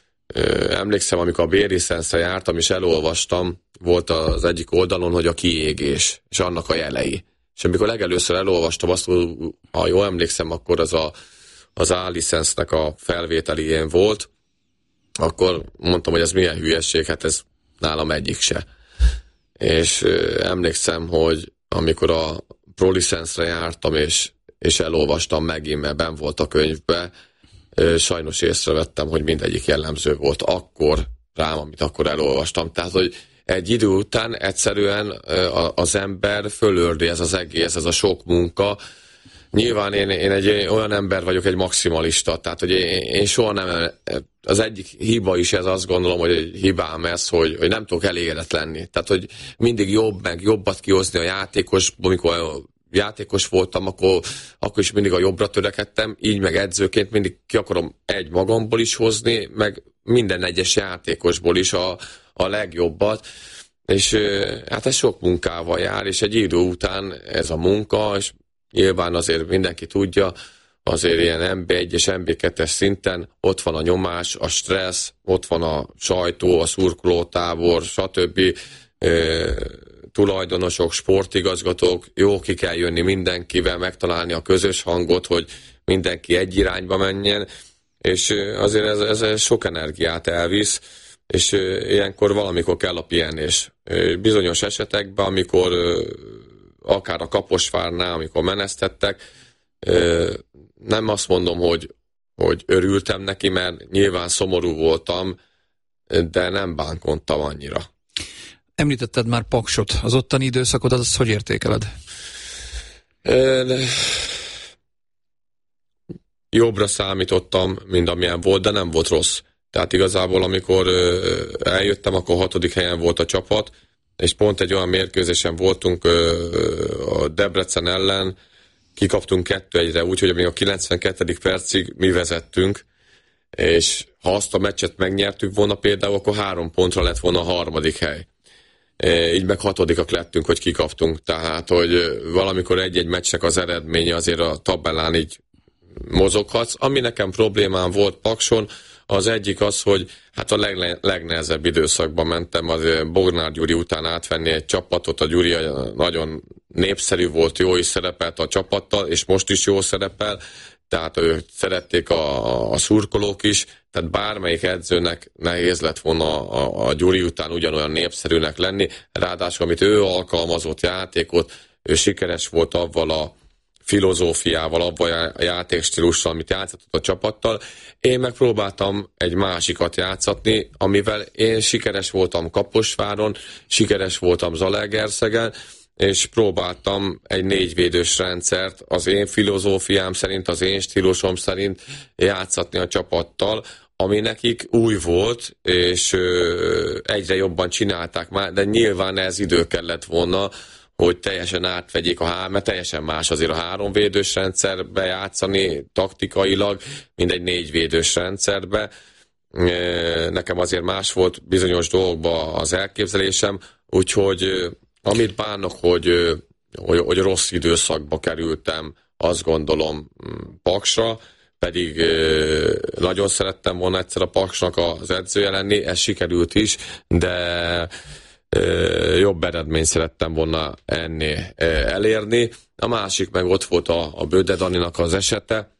Ö, emlékszem, amikor a B-licenszre jártam, és elolvastam, volt az egyik oldalon, hogy a kiégés, és annak a jelei. És amikor legelőször elolvastam azt, ha jól emlékszem, akkor az a, az A-licensznek a felvételijén volt, akkor mondtam, hogy ez milyen hülyeség, hát ez nálam egyik se. És ö, emlékszem, hogy amikor a prolicenszre jártam, és és elolvastam megint, mert benn volt a könyvbe, sajnos észrevettem, hogy mindegyik jellemző volt akkor rám, amit akkor elolvastam. Tehát, hogy egy idő után egyszerűen az ember fölördi ez az egész, ez a sok munka. Nyilván én, én egy olyan ember vagyok, egy maximalista, tehát, hogy én, én soha nem, az egyik hiba is ez, azt gondolom, hogy egy hibám ez, hogy, hogy nem tudok elégedett lenni. Tehát, hogy mindig jobb, meg jobbat kihozni a játékos, amikor játékos voltam, akkor, akkor is mindig a jobbra törekedtem, így meg edzőként mindig ki akarom egy magamból is hozni, meg minden egyes játékosból is a, a legjobbat, és hát ez sok munkával jár, és egy idő után ez a munka, és nyilván azért mindenki tudja, azért ilyen em bé egy és em bé kettes szinten ott van a nyomás, a stressz, ott van a sajtó, a szurkolótábor, stb. Tulajdonosok, sportigazgatók, jó, ki kell jönni mindenkivel, megtalálni a közös hangot, hogy mindenki egy irányba menjen, és azért ez, ez sok energiát elvisz, és ilyenkor valamikor kell a pihenés. Bizonyos esetekben, amikor akár a Kaposvárnál, amikor menesztettek, nem azt mondom, hogy, hogy örültem neki, mert nyilván szomorú voltam, de nem bánkodtam annyira. Említetted már Paksot. Az ottani időszakot, azt hogy értékeled? Jobbra számítottam, mint amilyen volt, de nem volt rossz. Tehát igazából, amikor eljöttem, akkor hatodik helyen volt a csapat, és pont egy olyan mérkőzésen voltunk a Debrecen ellen, kikaptunk kettő egyre, úgyhogy még a kilencvenkettedik percig mi vezettünk, és ha azt a meccset megnyertük volna például, akkor három pontra lett volna a harmadik hely. Így meg hatodikak lettünk, hogy kikaptunk, tehát, hogy valamikor egy-egy meccsnek az eredménye azért a tabellán így mozoghatsz. Ami nekem problémám volt Pakson, az egyik az, hogy hát a leg, legnehezebb időszakban mentem, az Bognár Gyuri után átvenni egy csapatot, a Gyuri nagyon népszerű volt, jó is szerepelt a csapattal, és most is jó szerepel, tehát őt szerették a, a szurkolók is, tehát bármelyik edzőnek nehéz lett volna a, a Gyuri után ugyanolyan népszerűnek lenni, ráadásul amit ő alkalmazott játékot, ő sikeres volt avval a filozófiával, abban a játékstílussal, amit játszott a csapattal. Én megpróbáltam egy másikat játszatni, amivel én sikeres voltam Kaposváron, sikeres voltam Zalaegerszegen, és próbáltam egy négyvédős rendszert az én filozófiám szerint, az én stílusom szerint játszatni a csapattal, ami nekik új volt, és ö, egyre jobban csinálták már, de nyilván ez idő kellett volna, hogy teljesen átvegyék a há, mert teljesen más azért a háromvédős rendszerbe játszani taktikailag, mint egy négyvédős rendszerbe. Nekem azért más volt bizonyos dolgokban az elképzelésem, úgyhogy amit bánok, hogy, hogy, hogy rossz időszakba kerültem, azt gondolom Paksra, pedig nagyon szerettem volna egyszer a Paksnak az edzője lenni, ez sikerült is, de jobb eredményt szerettem volna ennél elérni. A másik meg ott volt a, a Böde Daninak az esete,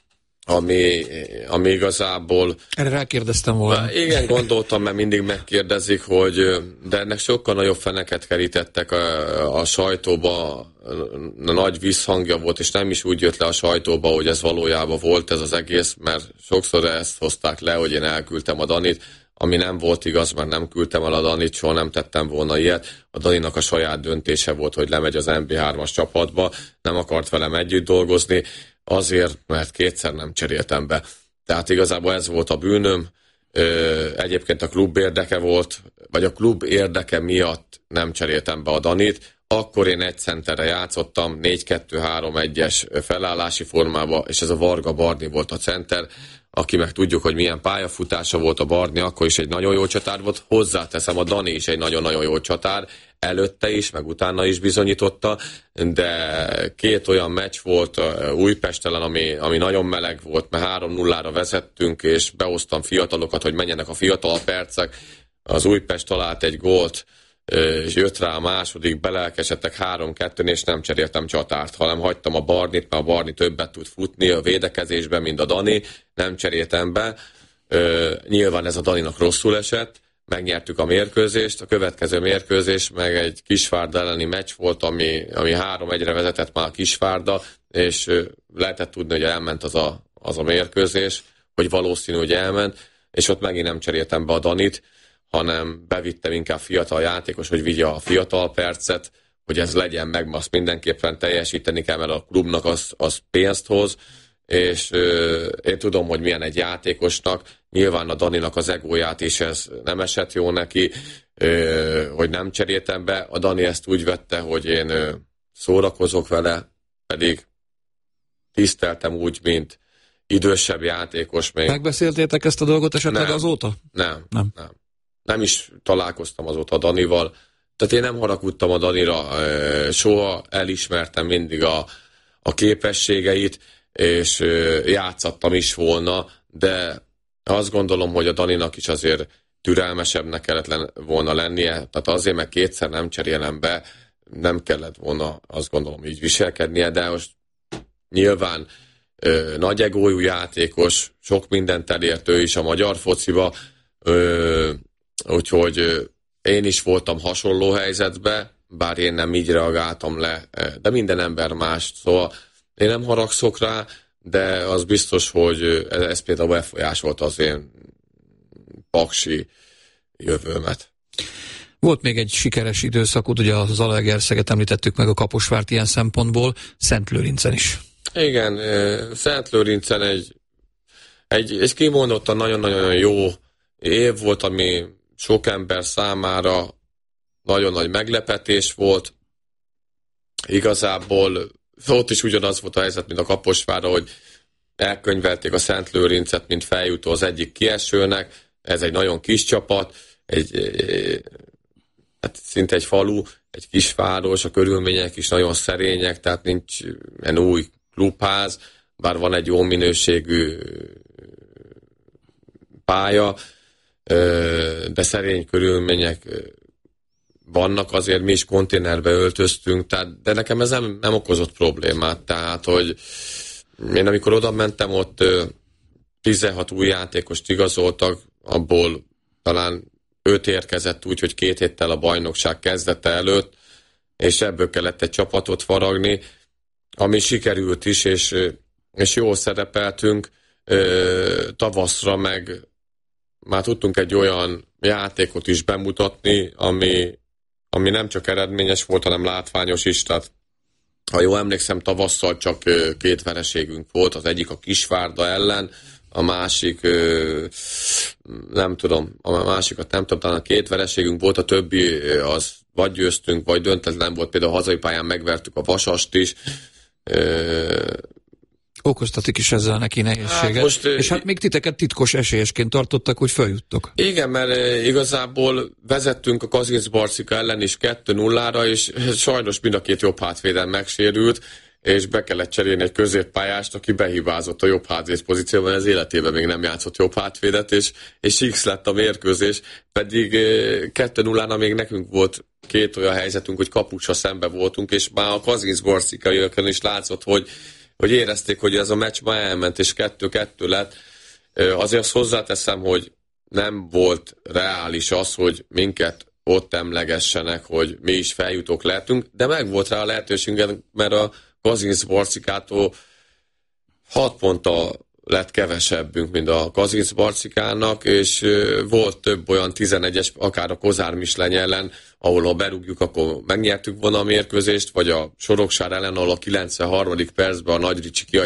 ami, ami igazából... Erre rákérdeztem volna. Igen, gondoltam, mert mindig megkérdezik, hogy de ennek sokkal nagyobb feneket kerítettek a, a sajtóba, a nagy visszhangja volt, és nem is úgy jött le a sajtóba, hogy ez valójában volt ez az egész, mert sokszor ezt hozták le, hogy én elküldtem a Danit, ami nem volt igaz, mert nem küldtem el a Danit, soha nem tettem volna ilyet. A Daninak a saját döntése volt, hogy lemegy az em bé hármas csapatba, nem akart velem együtt dolgozni, azért, mert kétszer nem cseréltem be. Tehát igazából ez volt a bűnöm. Egyébként a klub érdeke volt, vagy a klub érdeke miatt nem cseréltem be a Danit. Akkor én egy centerre játszottam, négy kettő három egyes felállási formába, és ez a Varga Barni volt a center, aki meg tudjuk, hogy milyen pályafutása volt a Barni, akkor is egy nagyon jó csatár volt. Hozzáteszem, a Dani is egy nagyon-nagyon jó csatár, előtte is, meg utána is bizonyította, de két olyan meccs volt Újpest ellen, ami, ami nagyon meleg volt, mert három nullára vezettünk, és behoztam fiatalokat, hogy menjenek a fiatal percek. Az Újpest talált egy gólt, és jött rá a második, belelkesedtek három kettőn, és nem cseréltem csatárt, hanem hagytam a Barnit, mert a Barni többet tud futni a védekezésben, mint a Dani, nem cseréltem be. Nyilván ez a Daninak rosszul esett, megnyertük a mérkőzést, a következő mérkőzés meg egy Kisvárda elleni meccs volt, ami, ami három egyre vezetett már a Kisvárda, és lehetett tudni, hogy elment az a, az a mérkőzés, hogy valószínű, hogy elment, és ott megint nem cseréltem be a Danit, hanem bevittem inkább fiatal játékos, hogy vigye a fiatal percet, hogy ez legyen meg, azt mindenképpen teljesíteni kell, mert a klubnak az, az pénzt hoz, és ö, én tudom, hogy milyen egy játékosnak, nyilván a Daninak az egóját is ez nem esett jó neki, ö, hogy nem cseréltem be, a Dani ezt úgy vette, hogy én ö, szórakozok vele, pedig tiszteltem úgy, mint idősebb játékos még. Megbeszéltétek ezt a dolgot esetleg nem, azóta? Nem, nem, nem. Nem is találkoztam azóta a Danival. Tehát én nem haragudtam a Danira, soha elismertem mindig a, a képességeit, és játszattam is volna, de azt gondolom, hogy a Daninak is azért türelmesebbnek kellett volna lennie, tehát azért, meg kétszer nem cserélem be, nem kellett volna, azt gondolom, így viselkednie, de most nyilván ö, nagy egójú játékos, sok mindent elért ő is a magyar fociba, ö, úgyhogy ö, én is voltam hasonló helyzetben, bár én nem így reagáltam le, de minden ember más, szóval én nem haragszok rá, de az biztos, hogy ez például befolyásolta az én paksi jövőmet. Volt még egy sikeres időszakot, ugye a Zalaegerszeget említettük meg, a Kaposvárt ilyen szempontból, Szentlőrincen is. Igen, Szentlőrincen egy, egy, egy kimondottan nagyon-nagyon jó év volt, ami sok ember számára nagyon nagy meglepetés volt. Igazából ott is ugyanaz volt a helyzet, mint a Kaposvárra, hogy elkönyvelték a Szentlőrincet, mint feljutó az egyik kiesőnek. Ez egy nagyon kis csapat, egy, hát szinte egy falu, egy kisváros, a körülmények is nagyon szerények, tehát nincs egy új klubház, bár van egy jó minőségű pálya, de szerény körülmények vannak, azért mi is konténerbe öltöztünk, tehát, de nekem ez nem, nem okozott problémát, tehát, hogy én amikor oda mentem, ott tizenhat új játékost igazoltak, abból talán öt érkezett úgy, hogy két héttel a bajnokság kezdete előtt, és ebből kellett egy csapatot faragni, ami sikerült is, és, és jól szerepeltünk. Tavaszra meg már tudtunk egy olyan játékot is bemutatni, ami, ami nem csak eredményes volt, hanem látványos is, tehát ha jól emlékszem, tavasszal csak két vereségünk volt, az egyik a Kisvárda ellen, a másik, nem tudom, a másikat nem tudom, talán két vereségünk volt, a többi az vagy győztünk, vagy döntetlen volt, például a hazai pályán megvertük a Vasast is. Okoztatik is ezzel neki nehézséget. Hát most, és hát még titeket titkos esélyesként tartottak, hogy feljuttok. Igen, mert igazából vezettünk a Kazincbarcika ellen is kettő nullára, és sajnos mind a két jobb hátvéden megsérült, és be kellett cserélni egy középpályást, aki behibázott a jobb hátvéd pozícióban, ez életében még nem játszott jobb hátvédet, és, és X lett a mérkőzés, pedig kettő nullára még nekünk volt két olyan helyzetünk, hogy kapucsa szembe voltunk, és már a Kazincbarcikaiakon is látszott, hogy hogy érezték, hogy ez a meccs már elment, és kettő-kettő lett. Azért azt hozzáteszem, hogy nem volt reális az, hogy minket ott emlegessenek, hogy mi is feljutók lehetünk, de meg volt rá a lehetőségünk, mert a Kazincbarcikától hat ponttal lett kevesebbünk, mint a Kazincbarcikának, és volt több olyan tizenegyes, akár a Kozármisleny ellen, ahol ha berúgjuk, akkor megnyertük volna a mérkőzést, vagy a Soroksár ellen, ahol a kilencvenharmadik percben a Nagy Ricsi